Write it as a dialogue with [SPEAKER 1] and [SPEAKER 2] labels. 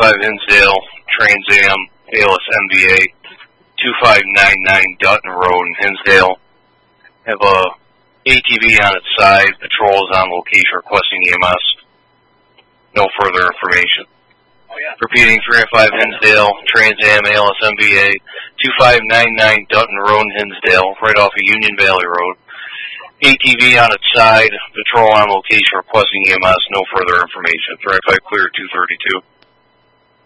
[SPEAKER 1] 305 Hinsdale, Trans Am, ALS MVA, 2599 Dutton Road in Hinsdale. Have a ATV on its side. Patrol is on location requesting EMS. No further information. Repeating, 305 Hinsdale, Trans Am, ALS MVA, 2599 Dutton Road in Hinsdale, right off of Union Valley Road. ATV on its side, patrol on location requesting EMS, no further information. 305 clear 232.